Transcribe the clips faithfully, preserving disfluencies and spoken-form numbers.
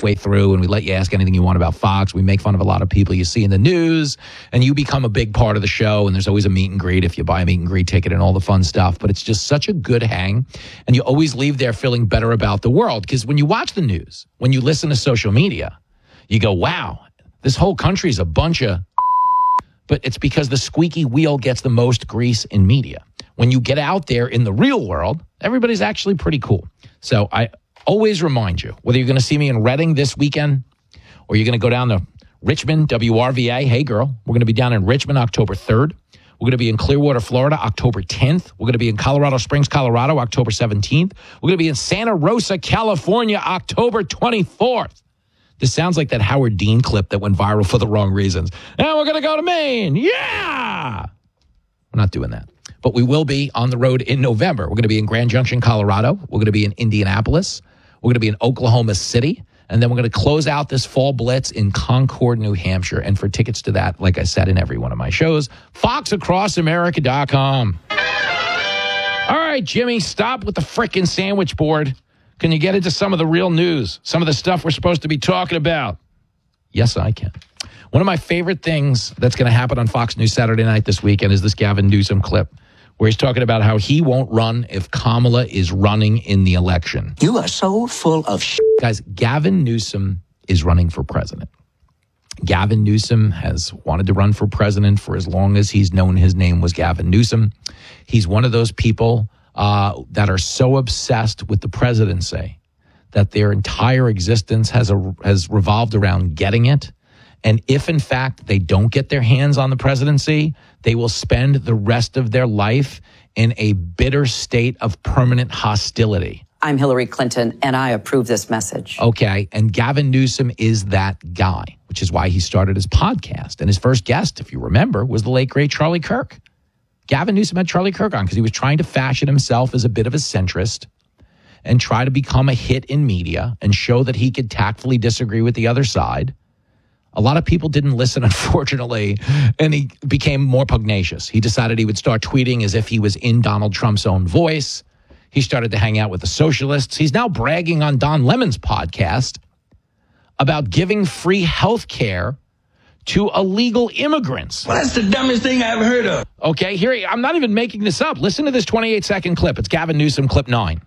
halfway through, and we let you ask anything you want about Fox. We make fun of a lot of people you see in the news, and you become a big part of the show, and there's always a meet and greet if you buy a meet and greet ticket and all the fun stuff. But it's just such a good hang, and you always leave there feeling better about the world. Because when you watch the news, when you listen to social media, you go, wow, this whole country's a bunch of... But it's because the squeaky wheel gets the most grease in media. When you get out there in the real world, everybody's actually pretty cool. So I always remind you, whether you're going to see me in Reading this weekend or you're going to go down to Richmond, W R V A. Hey, girl, we're going to be down in Richmond October third. We're going to be in Clearwater, Florida, October tenth. We're going to be in Colorado Springs, Colorado, October seventeenth. We're going to be in Santa Rosa, California, October twenty-fourth. This sounds like that Howard Dean clip that went viral for the wrong reasons. Now we're going to go to Maine. Yeah! We're not doing that. But we will be on the road in November. We're going to be in Grand Junction, Colorado. We're going to be in Indianapolis. We're going to be in Oklahoma City. And then we're going to close out this fall blitz in Concord, New Hampshire. And for tickets to that, like I said in every one of my shows, fox across america dot com. All right, Jimmy, stop with the frickin' sandwich board. Can you get into some of the real news? Some of the stuff we're supposed to be talking about? Yes, I can. One of my favorite things that's going to happen on Fox News Saturday night this weekend is this Gavin Newsom clip where he's talking about how he won't run if Kamala is running in the election. You are so full of shit. Guys, Gavin Newsom is running for president. Gavin Newsom has wanted to run for president for as long as he's known his name was Gavin Newsom. He's one of those people uh, that are so obsessed with the presidency that their entire existence has a, has revolved around getting it. And if, in fact, they don't get their hands on the presidency, they will spend the rest of their life in a bitter state of permanent hostility. I'm Hillary Clinton, and I approve this message. Okay, and Gavin Newsom is that guy, which is why he started his podcast. And his first guest, if you remember, was the late, great Charlie Kirk. Gavin Newsom had Charlie Kirk on because he was trying to fashion himself as a bit of a centrist and try to become a hit in media and show that he could tactfully disagree with the other side. A lot of people didn't listen, unfortunately, and he became more pugnacious. He decided he would start tweeting as if he was in Donald Trump's own voice. He started to hang out with the socialists. He's now bragging on Don Lemon's podcast about giving free health care to illegal immigrants. Well, that's the dumbest thing I ever heard of. Okay, here, I'm not even making this up. Listen to this twenty-eight second clip. It's Gavin Newsom, clip nine.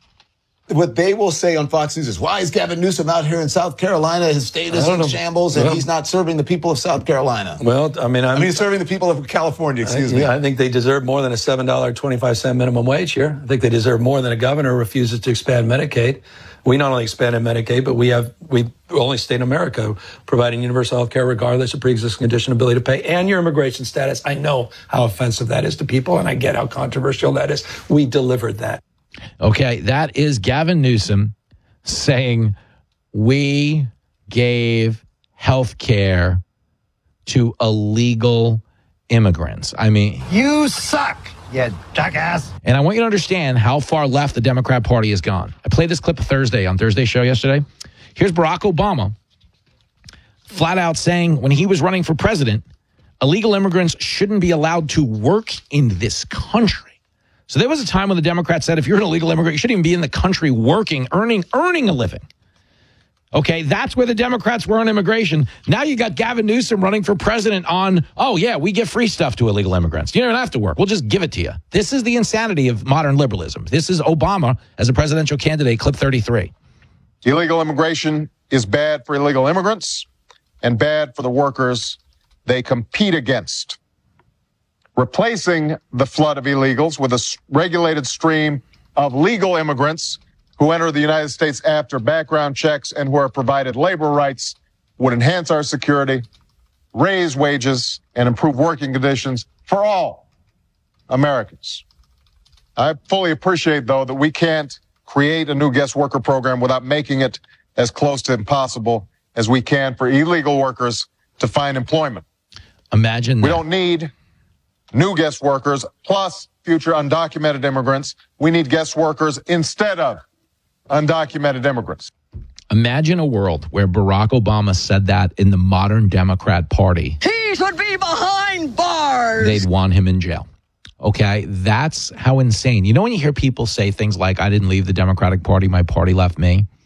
What they will say on Fox News is, why is Gavin Newsom out here in South Carolina? His state is in shambles, and well, he's not serving the people of South Carolina. Well, I mean, I'm, I mean, he's serving the people of California, excuse I, me. Yeah, I think they deserve more than a seven dollars and twenty-five cents minimum wage here. I think they deserve more than a governor who refuses to expand Medicaid. We not only expanded Medicaid, but we have we only state in America providing universal health care regardless of pre-existing condition, ability to pay, and your immigration status. I know how offensive that is to people, and I get how controversial that is. We delivered that. Okay, that is Gavin Newsom saying we gave health care to illegal immigrants. I mean, you suck, you jackass. And I want you to understand how far left the Democrat Party has gone. I played this clip Thursday on Thursday's show yesterday. Here's Barack Obama flat out saying when he was running for president, illegal immigrants shouldn't be allowed to work in this country. So there was a time when the Democrats said, if you're an illegal immigrant, you shouldn't even be in the country working, earning, earning a living. Okay, that's where the Democrats were on immigration. Now you got Gavin Newsom running for president on, oh, yeah, we give free stuff to illegal immigrants. You don't even have to work. We'll just give it to you. This is the insanity of modern liberalism. This is Obama as a presidential candidate, clip thirty-three. Illegal immigration is bad for illegal immigrants and bad for the workers they compete against. Replacing the flood of illegals with a regulated stream of legal immigrants who enter the United States after background checks and who are provided labor rights would enhance our security, raise wages, and improve working conditions for all Americans. I fully appreciate, though, that we can't create a new guest worker program without making it as close to impossible as we can for illegal workers to find employment. Imagine that. We don't need new guest workers plus future undocumented immigrants. We need guest workers instead of undocumented immigrants. Imagine a world where Barack Obama said that in the modern Democrat Party. He should be behind bars. They'd want him in jail. Okay, that's how insane. You know when you hear people say things like, I didn't leave the Democratic Party, my party left me?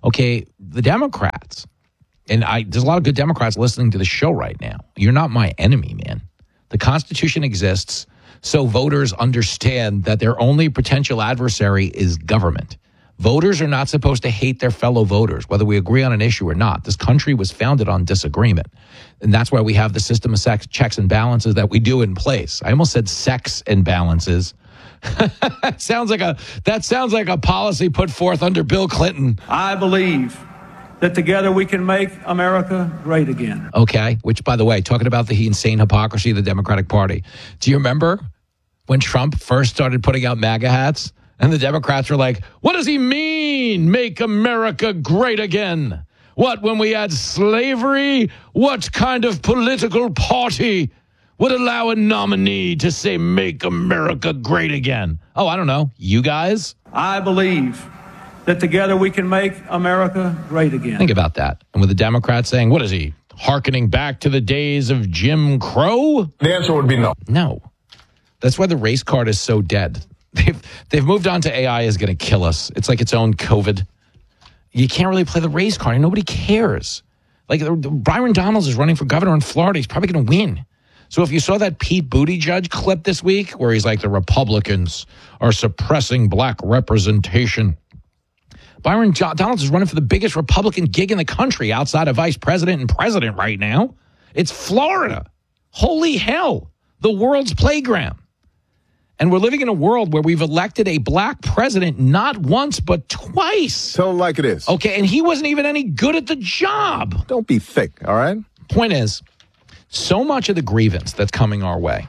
Okay, the Democrats, and I there's a lot of good Democrats listening to the show right now. You're not my enemy, man. The Constitution exists so voters understand that their only potential adversary is government. Voters are not supposed to hate their fellow voters, whether we agree on an issue or not. This country was founded on disagreement. And that's why we have the system of sex, checks and balances that we do in place. I almost said sex and balances. sounds like a that sounds like a policy put forth under Bill Clinton. I believe that together we can make America great again. Okay, which, by the way, talking about the insane hypocrisy of the Democratic Party. Do you remember when Trump first started putting out MAGA hats? And the Democrats were like, what does he mean, make America great again? What, when we had slavery? What kind of political party would allow a nominee to say, make America great again? Oh, I don't know. You guys? I believe that together we can make America great again. Think about that. And with the Democrats saying, what is he, hearkening back to the days of Jim Crow? The answer would be no. No. That's why the race card is so dead. They've, they've moved on to A I is going to kill us. It's like its own COVID. You can't really play the race card. Nobody cares. Like, Byron Donalds is running for governor in Florida. He's probably going to win. So if you saw that Pete Buttigieg clip this week where he's like, the Republicans are suppressing black representation. Byron Donalds is running for the biggest Republican gig in the country outside of vice president and president right now. It's Florida. Holy hell. The world's playground. And we're living in a world where we've elected a black president not once, but twice. Tell it like it is. Okay, and he wasn't even any good at the job. Don't be thick, all right? Point is, so much of the grievance that's coming our way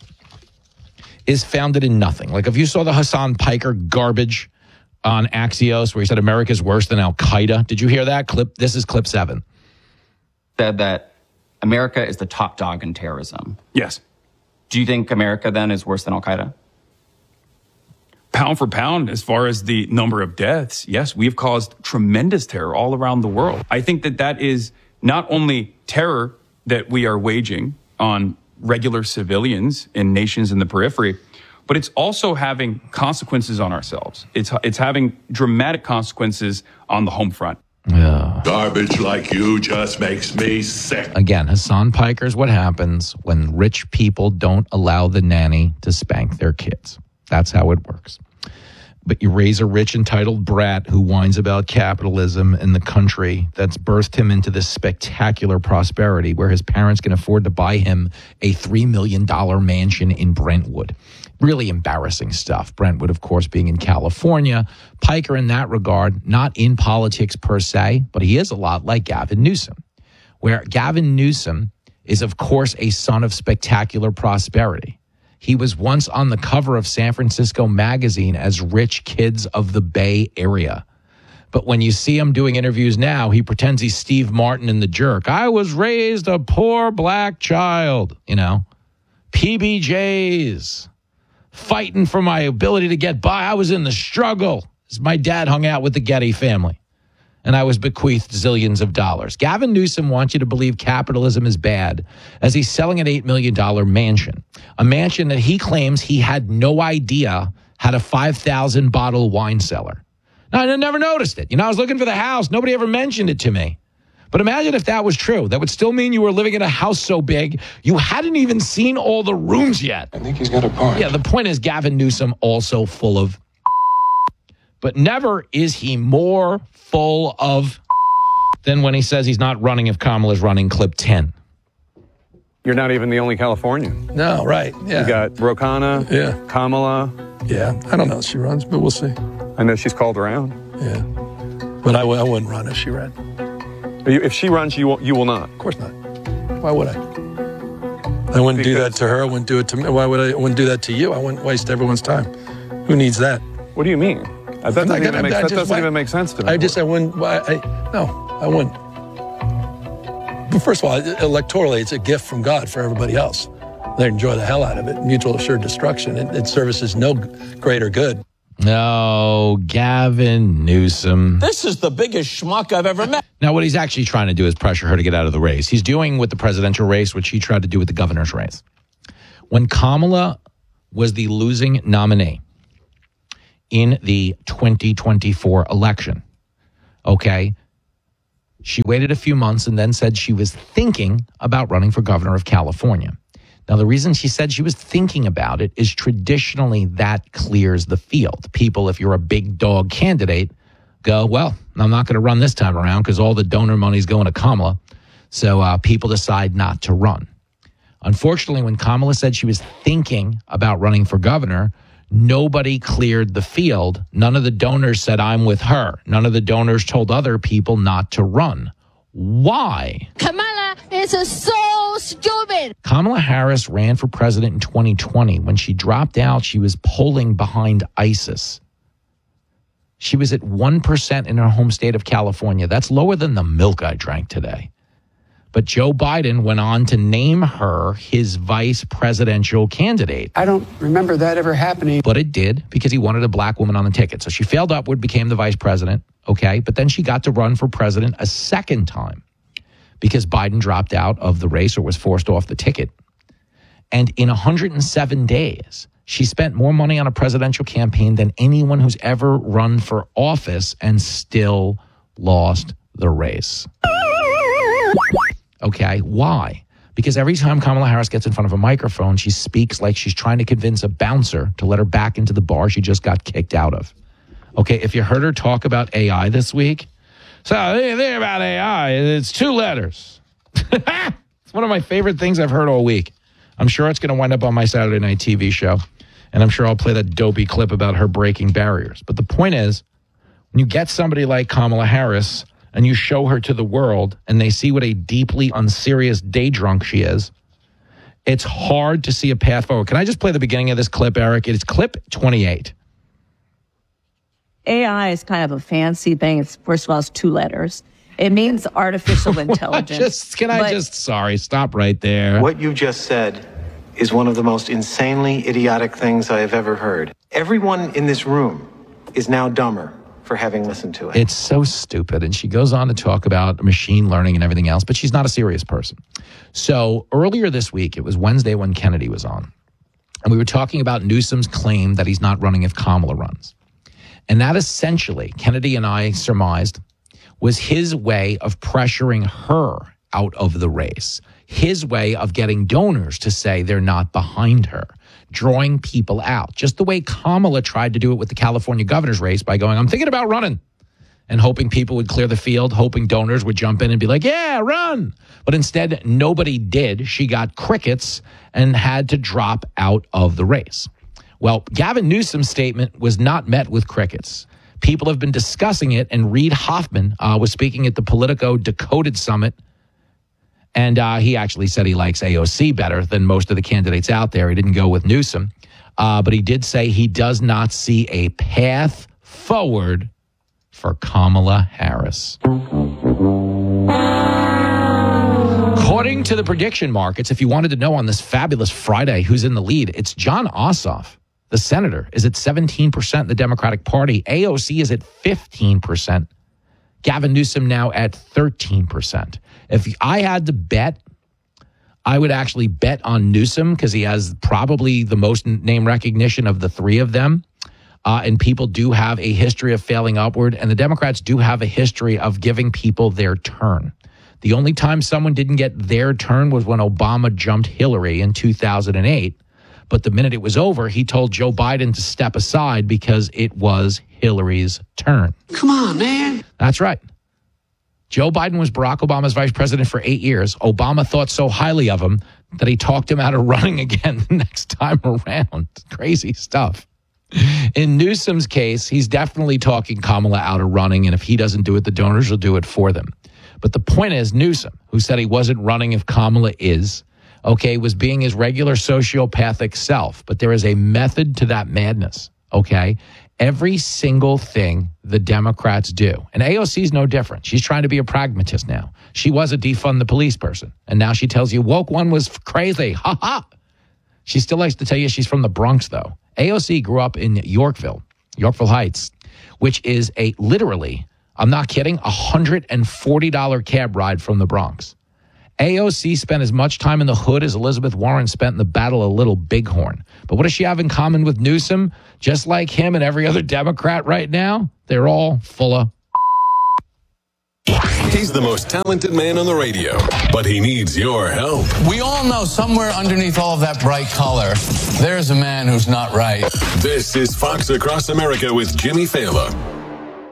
is founded in nothing. Like if you saw the Hassan Piker garbage on Axios where he said America's worse than Al-Qaeda. Did you hear that clip? This is clip seven. Said that America is the top dog in terrorism. Yes. Do you think America then is worse than Al-Qaeda? Pound for pound, as far as the number of deaths, yes, we have caused tremendous terror all around the world. I think that that is not only terror that we are waging on regular civilians in nations in the periphery, but it's also having consequences on ourselves. It's it's having dramatic consequences on the home front. Yeah. Garbage like you just makes me sick. Again, Hassan Piker's what happens when rich people don't allow the nanny to spank their kids. That's how it works. But you raise a rich, entitled brat who whines about capitalism in the country that's birthed him into this spectacular prosperity where his parents can afford to buy him a three million dollars mansion in Brentwood. Really embarrassing stuff. Brentwood, of course, being in California. Piker, in that regard, not in politics per se, but he is a lot like Gavin Newsom, where Gavin Newsom is, of course, a son of spectacular prosperity. He was once on the cover of San Francisco Magazine as Rich Kids of the Bay Area. But when you see him doing interviews now, he pretends he's Steve Martin in The Jerk. I was raised a poor black child, you know, P B Js, fighting for my ability to get by. I was in the struggle. My dad hung out with the Getty family, and I was bequeathed zillions of dollars. Gavin Newsom wants you to believe capitalism is bad as he's selling an eight million dollars mansion, a mansion that he claims he had no idea had a five thousand bottle wine cellar. Now, I never noticed it. You know, I was looking for the house. Nobody ever mentioned it to me. But imagine if that was true. That would still mean you were living in a house so big you hadn't even seen all the rooms yet. I think he's got a point. Yeah, the point is Gavin Newsom also full of, but never is he more full of than when he says he's not running if Kamala's running. Clip ten. You're not even the only Californian. No, right. Yeah. You got Ro Khanna, yeah. Kamala. Yeah, I don't know if she runs, but we'll see. I know she's called around. Yeah, but I, w- I wouldn't run if she ran. If she runs, you will, you will not. Of course not. Why would I? I wouldn't because do that to her. I wouldn't do it to me. Why would I? I wouldn't do that to you. I wouldn't waste everyone's time. Who needs that? What do you mean? That doesn't, even, make, that doesn't even make sense to me. I just, I wouldn't, I, I, no, I wouldn't. But first of all, electorally, it's a gift from God for everybody else. They enjoy the hell out of it. Mutual assured destruction. It, it services no greater good. No, Gavin Newsom. This is the biggest schmuck I've ever met. Now, what he's actually trying to do is pressure her to get out of the race. He's doing with the presidential race, which he tried to do with the governor's race. When Kamala was the losing nominee in the twenty twenty-four election, Okay. She waited a few months and then said she was thinking about running for governor of California. Now, the reason she said she was thinking about it is traditionally that clears the field. People, if you're a big dog candidate, go, well, I'm not going to run this time around because all the donor money's going to Kamala. So uh, people decide not to run. Unfortunately, when Kamala said she was thinking about running for governor, nobody cleared the field. None of the donors said, I'm with her. None of the donors told other people not to run. Why? Kamala is so stupid. Kamala Harris ran for president in twenty twenty. When she dropped out, she was polling behind ISIS. She was at one percent in her home state of California. That's lower than the milk I drank today. But Joe Biden went on to name her his vice presidential candidate. I don't remember that ever happening. But it did because he wanted a black woman on the ticket. So she failed upward, became the vice president. Okay. But then she got to run for president a second time because Biden dropped out of the race or was forced off the ticket. And in one hundred seven days, she spent more money on a presidential campaign than anyone who's ever run for office and still lost the race. Okay, why? Because every time Kamala Harris gets in front of a microphone, she speaks like she's trying to convince a bouncer to let her back into the bar she just got kicked out of. Okay, if you heard her talk about A I this week, so the thing about A I, it's two letters. It's one of my favorite things I've heard all week. I'm sure it's going to wind up on my Saturday night T V show, and I'm sure I'll play that dopey clip about her breaking barriers. But the point is, when you get somebody like Kamala Harris and you show her to the world and they see what a deeply unserious day drunk she is, it's hard to see a path forward. Can I just play the beginning of this clip, Eric? It's clip twenty-eight. A I is kind of a fancy thing. It's, first of all, it's two letters. It means artificial intelligence. just, can I but, just, sorry, stop right there. What you just said is one of the most insanely idiotic things I have ever heard. Everyone in this room is now dumber for having listened to it. It's so stupid. And she goes on to talk about machine learning and everything else, but she's not a serious person. So earlier this week, it was Wednesday when Kennedy was on, and we were talking about Newsom's claim that he's not running if Kamala runs. And that essentially, Kennedy and I surmised, was his way of pressuring her out of the race, his way of getting donors to say they're not behind her, drawing people out, just the way Kamala tried to do it with the California governor's race by going, I'm thinking about running, and hoping people would clear the field, hoping donors would jump in and be like, yeah, run. But instead, nobody did. She got crickets and had to drop out of the race. Well, Gavin Newsom's statement was not met with crickets. People have been discussing it, and Reid Hoffman uh, was speaking at the Politico Decoded Summit, and uh, he actually said he likes A O C better than most of the candidates out there. He didn't go with Newsom, uh, but he did say he does not see a path forward for Kamala Harris. According to the prediction markets, if you wanted to know on this fabulous Friday who's in the lead, it's Jon Ossoff. The senator is at seventeen percent in the Democratic Party. A O C is at fifteen percent. Gavin Newsom now at thirteen percent. If I had to bet, I would actually bet on Newsom because he has probably the most name recognition of the three of them. Uh, and people do have a history of failing upward. And the Democrats do have a history of giving people their turn. The only time someone didn't get their turn was when Obama jumped Hillary in two thousand eight. But the minute it was over, he told Joe Biden to step aside because it was Hillary's turn. Come on, man. That's right. Joe Biden was Barack Obama's vice president for eight years. Obama thought so highly of him that he talked him out of running again the next time around. Crazy stuff. In Newsom's case, he's definitely talking Kamala out of running, and if he doesn't do it, the donors will do it for them. But the point is, Newsom, who said he wasn't running if Kamala is, okay, was being his regular sociopathic self. But there is a method to that madness, okay? Every single thing the Democrats do, and A O C is no different. She's trying to be a pragmatist now. She was a defund the police person, and now she tells you woke one was crazy. Ha ha. She still likes to tell you she's from the Bronx, though. A O C grew up in Yorkville, Yorkville Heights, which is a literally, I'm not kidding, a one hundred forty dollars cab ride from the Bronx. A O C spent as much time in the hood as Elizabeth Warren spent in the Battle of Little Bighorn. But what does she have in common with Newsom? Just like him and every other Democrat right now, they're all full of He's the most talented man on the radio, but he needs your help. We all know somewhere underneath all of that bright color, there's a man who's not right. This is Fox Across America with Jimmy Fallon.